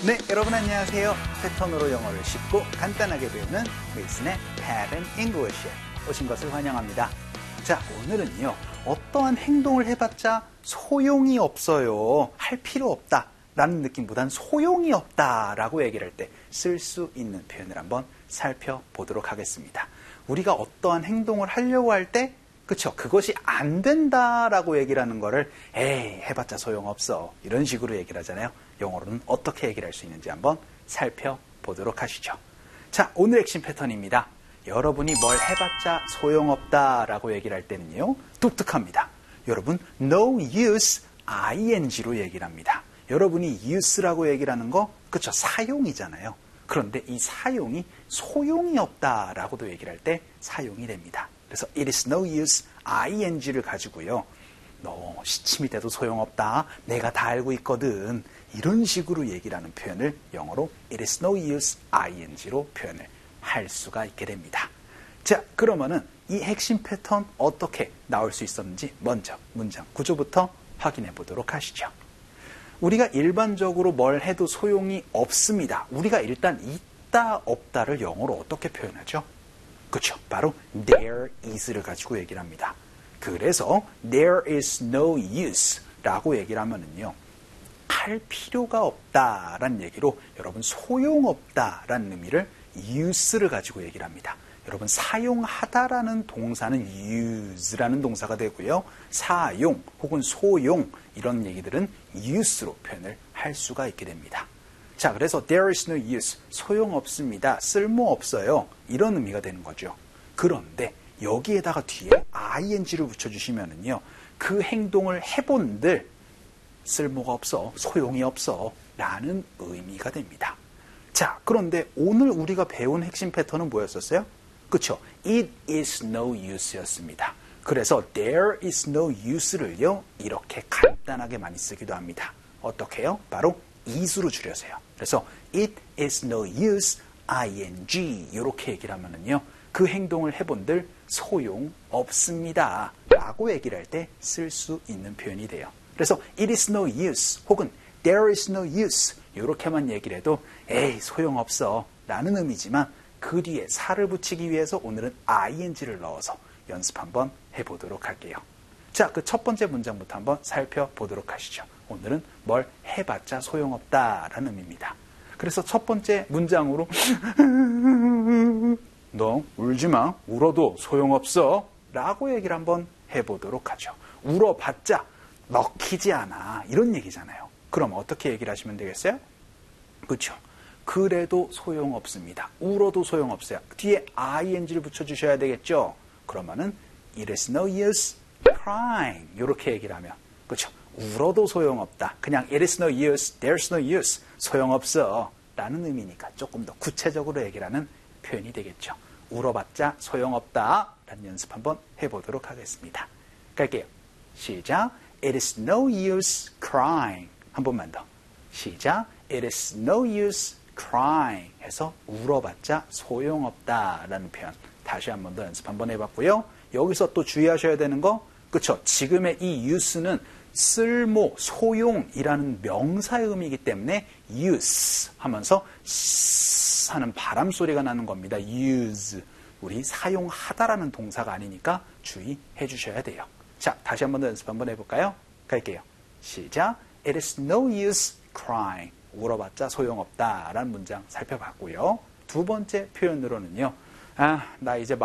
네, 여러분 안녕하세요. 패턴으로 영어를 쉽고 간단하게 배우는 윌슨의 Pattern English에 오신 것을 환영합니다. 자, 오늘은요. 어떠한 행동을 해봤자 소용이 없어요. 할 필요 없다. 라는 느낌보단 소용이 없다라고 얘기를 할 때 쓸 수 있는 표현을 한번 살펴보도록 하겠습니다. 우리가 어떠한 행동을 하려고 할 때 그쵸? 그것이 안 된다라고 얘기를 하는 거를 에이 해봤자 소용없어 이런 식으로 얘기를 하잖아요. 영어로는 어떻게 얘기를 할 수 있는지 한번 살펴보도록 하시죠. 자, 오늘 핵심 패턴입니다. 여러분이 뭘 해봤자 소용없다라고 얘기를 할 때는요. 독특합니다. 여러분 no use ing로 얘기를 합니다. 여러분이 use라고 얘기를 하는 거 그쵸? 사용이잖아요. 그런데 이 사용이 소용이 없다라고도 얘기를 할 때 사용이 됩니다. 그래서 it is no use ing를 가지고요. 너 시침이 돼도 소용없다. 내가 다 알고 있거든. 이런 식으로 얘기를 하는 표현을 영어로 it is no use ing로 표현을 할 수가 있게 됩니다. 자, 그러면은 이 핵심 패턴 어떻게 나올 수 있었는지 먼저 문장 구조부터 확인해 보도록 하시죠. 우리가 일반적으로 뭘 해도 소용이 없습니다. 우리가 일단 있다 없다를 영어로 어떻게 표현하죠? 그렇죠. 바로 there is를 가지고 얘기를 합니다. 그래서 there is no use 라고 얘기를 하면은요. 할 필요가 없다라는 얘기로 여러분 소용없다라는 의미를 use를 가지고 얘기를 합니다. 여러분 사용하다라는 동사는 use라는 동사가 되고요. 사용 혹은 소용 이런 얘기들은 use로 표현을 할 수가 있게 됩니다. 자, 그래서 there is no use, 소용없습니다, 쓸모없어요 이런 의미가 되는 거죠. 그런데 여기에다가 뒤에 ing를 붙여주시면은요. 그 행동을 해본들 쓸모가 없어, 소용이 없어 라는 의미가 됩니다. 자, 그런데 오늘 우리가 배운 핵심 패턴은 뭐였었어요? 그쵸? It is no use였습니다. 그래서 there is no use를요. 이렇게 간단하게 많이 쓰기도 합니다. 어떻게 해요? 바로 is로 줄여서요. 그래서 it is no use ing 이렇게 얘기를 하면은요. 그 행동을 해본들 소용없습니다 라고 얘기를 할 때 쓸 수 있는 표현이 돼요. 그래서 it is no use 혹은 there is no use 이렇게만 얘기를 해도 에이 소용없어 라는 의미지만 그 뒤에 살을 붙이기 위해서 오늘은 ing를 넣어서 연습 한번 해보도록 할게요. 자, 그 첫 번째 문장부터 한번 살펴보도록 하시죠. 오늘은 뭘 해봤자 소용없다라는 의미입니다. 그래서 첫 번째 문장으로 너 울지 마. 울어도 소용없어. 라고 얘기를 한번 해보도록 하죠. 울어봤자 먹히지 않아. 이런 얘기잖아요. 그럼 어떻게 얘기를 하시면 되겠어요? 그렇죠. 그래도 소용없습니다. 울어도 소용없어요. 뒤에 ing를 붙여주셔야 되겠죠. 그러면은 it is no use crying 이렇게 얘기를 하면 그렇죠. 울어도 소용없다. 그냥 it is no use, there's no use 소용없어 라는 의미니까 조금 더 구체적으로 얘기를 하는 표현이 되겠죠. 울어봤자 소용없다 라는 연습 한번 해보도록 하겠습니다. 갈게요. 시작. It is no use crying. 한 번만 더. 시작. It is no use crying 해서 울어봤자 소용없다라는 표현 다시 한 번 더 연습 한번 해봤고요. 여기서 또 주의하셔야 되는 거 그쵸? 지금의 이 use는 쓸모, 소용이라는 명사의 의미이기 때문에 use 하면서 하는 바람 소리가 나는 겁니다. use 우리 사용하다라는 동사가 아니니까 주의해 주셔야 돼요. 자, 다시 한 번 더 연습 한번 해볼까요? 갈게요. 시작. It is no use crying. 울어봤자 소용없다라는 문장 살펴봤고요. 두 번째 표현으로는요. 나 이제